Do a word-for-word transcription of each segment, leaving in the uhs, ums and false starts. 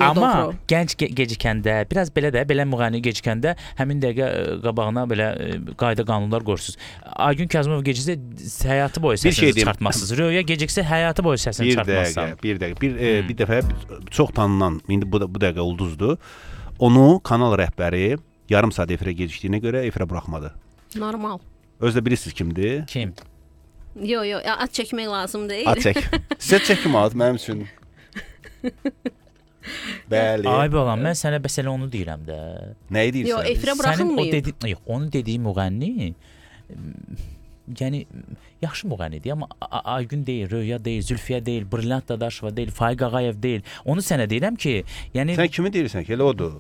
Amma doğru. gənc ge gecikəndə, biraz belə də, belə müğənni gecikəndə həmin dəqiqə qabağına belə qayda qanunlar qoyursunuz. Aygün Kazımov geciksə həyatı boyu səsini çıxartmazsınız. Röya geciksə həyatı boyu səsini çıxartmazsınız. Bir dəqiqə, bir dəqiqə, bir, e, bir dəfə çox tanınan, indi bu, bu dəqiqə ulduzdur. Onu kanal rəhbəri yarım saat efirə gecikdiyinə görə efirə buraxmadı. Normal. Özdə bilirsiniz kimdir? Kim? Yo, yo, at çəkmək lazım deyil. At çək. Sizə çəkim at, mənim üçün. Bəli. Ay balam, mən sənə bəs elə onu deyirəm də. Nəyi deyirsən? Yo, efirə buraxılmayıb. Dedi yox, onu dediyi müğənni yəni yaxşı müğənnidir, amma Aygün deyil, Röya deyil, Zülfiyə deyil, Brilliant Dadaşova deyil, Faiq Ağayev deyil. Onu sənə deyirəm ki, yəni sən kimi deyirsən ki, elə odur.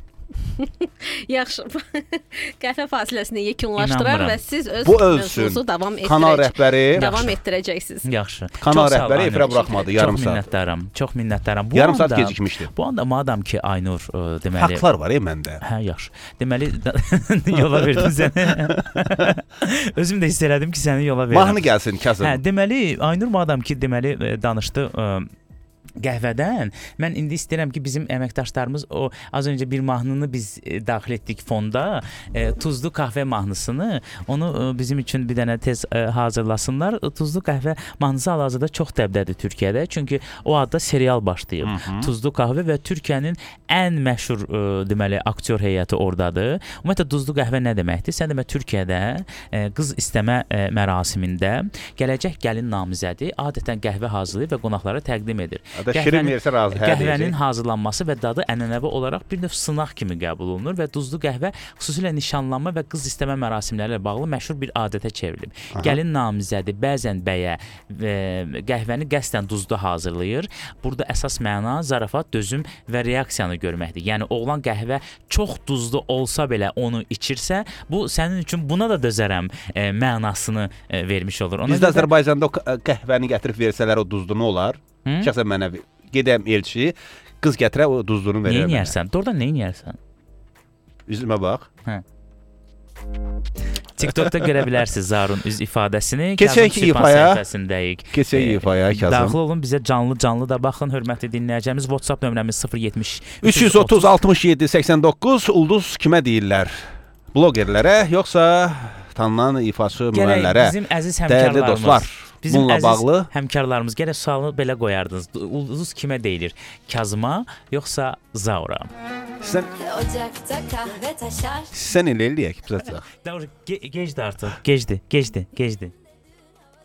Yaxşı. Qəhvə fasiləsini yekunlaşdırar və siz öz bu mövzunuzu davam etdirəcəksiniz. Kanal rəhbəri davam etdirəcəksiniz. Yaxşı. Kanal rəhbəri efirə buraxmadı yarım saat. Çox minnətdaram. Çox minnətdaram. Bu yarım saat gecikmişdi. Bu anda madam ki Aynur ə, deməli haqlar var ya məndə. Hə, yaxşı. Deməli yola verdim səni. Özüm də hiss elədim ki, səni yola verirəm. Mahnı gəlsin Kazım. Hə, deməli Aynur madam ki deməli danışdı ə, qəhvədən. Mən indi istəyirəm ki, bizim əməkdaşlarımız o az öncə bir mahnını biz e, daxil etdik fonda. E, tuzlu qəhvə mahnısını. Onu e, bizim üçün bir dənə tez e, hazırlasınlar. E, tuzlu qəhvə mahnısı hal-hazırda çox dəbdədir Türkiyədə. Çünki o adda serial başlayıb. Hı -hı. Tuzlu qəhvə və Türkiyənin ən məşhur e, deməli aktyor heyəti ordadır. Ümumiyyətlə tuzlu qəhvə nə deməkdir? Sən demə Türkiyədə e, qız istəmə e, mərasimində gələcək gəlin namizədi adətən qəhvə hazırlayır və qonaqlara təqdim edir. Şirin versə razı, hə, qəhvənin hazırlanması və dadı ənənəvi olaraq bir növ sınaq kimi qəbul olunur və duzlu qəhvə xüsusilə nişanlanma və qız istəmə mərasimləri ilə bağlı məşhur bir adətə çevrilib. Aha. Gəlin namizədi bəzən bəyə və qəhvəni qəsdən duzlu hazırlayır. Burada əsas məna zarafat, dözüm və reaksiyanı görməkdir. Yəni oğlan qəhvə çox duzlu olsa belə onu içirsə, bu sənin üçün buna da dözərəm e, mənasını e, vermiş olur. Ona Bizdə Azərbaycanda o qəhvəni gətirib versələr o duzlu nə olar? Şəxsən mənə gedəm elçi, qız gətirə o duzluğunu verirəm. Nə yeyərsən? Doğrudan nə yeyərsən? Üzümə bax. Hə. TikTokda görə bilərsiniz Zarun üz ifadəsini. Keçək ifaya. Keçək ifaya Kazım. Daxil olun, bizə canlı-canlı da baxın, hörmətli dinləyəcəyimiz. WhatsApp nömrəmiz sıfır yetmiş üç yüz otuz altmış yeddi səksən doqquz. Ulduz kimə deyirlər? Blogerlərə, yoxsa tanınan ifaçı müğənnilərə? Bizim əziz həmkarlarımız. Dəyərli dostlar. Bizim bununla əziz bağlı həmkarlarımız gərək sualını belə qoyardınız. Ulduz kimə deyilir? Kazıma yoxsa Zaura? Sən Ocakta kahve taşar. Sən elə eləyək bizə. Doğru, ge gecdi artıq. Gecdi, gecdi, gecdi.